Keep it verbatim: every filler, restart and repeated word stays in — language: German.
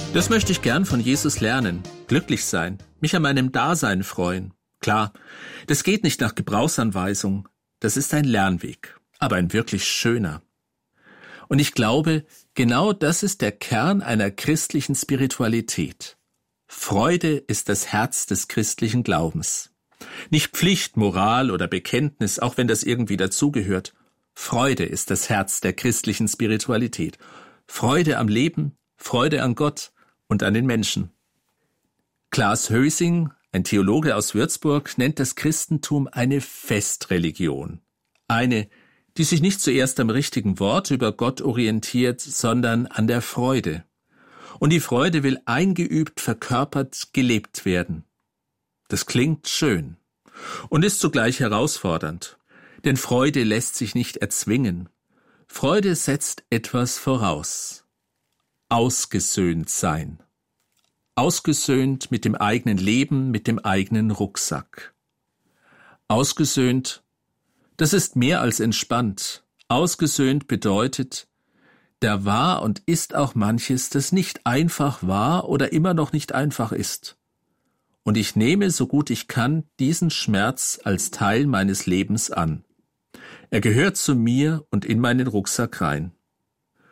Das möchte ich gern von Jesus lernen, glücklich sein, mich an meinem Dasein freuen. Klar, das geht nicht nach Gebrauchsanweisung, das ist ein Lernweg, aber ein wirklich schöner. Und ich glaube, genau das ist der Kern einer christlichen Spiritualität. Freude ist das Herz des christlichen Glaubens. Nicht Pflicht, Moral oder Bekenntnis, auch wenn das irgendwie dazugehört. Freude ist das Herz der christlichen Spiritualität. Freude am Leben, Freude an Gott und an den Menschen. Klaas Hösing, ein Theologe aus Würzburg, nennt das Christentum eine Festreligion. Eine, die sich nicht zuerst am richtigen Wort über Gott orientiert, sondern an der Freude. Und die Freude will eingeübt, verkörpert, gelebt werden. Das klingt schön und ist zugleich herausfordernd, denn Freude lässt sich nicht erzwingen. Freude setzt etwas voraus. Ausgesöhnt sein. Ausgesöhnt mit dem eigenen Leben, mit dem eigenen Rucksack. Ausgesöhnt, das ist mehr als entspannt. Ausgesöhnt bedeutet, da war und ist auch manches, das nicht einfach war oder immer noch nicht einfach ist. Und ich nehme, so gut ich kann, diesen Schmerz als Teil meines Lebens an. Er gehört zu mir und in meinen Rucksack rein.